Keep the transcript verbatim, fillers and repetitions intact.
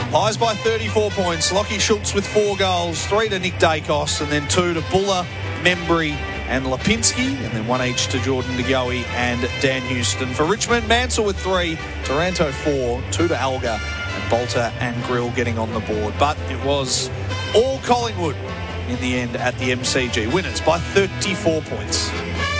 Highs by thirty-four points. Lockie Schultz with four goals, three to Nick Dacos, and then two to Buller, Membry and Lipinski, and then one each to Jordan De Goey and Dan Houston. For Richmond, Mansell with three, Taranto four, two to Alga, and Bolter and Grill getting on the board. But it was all Collingwood in the end at the M C G. Winners by thirty-four points.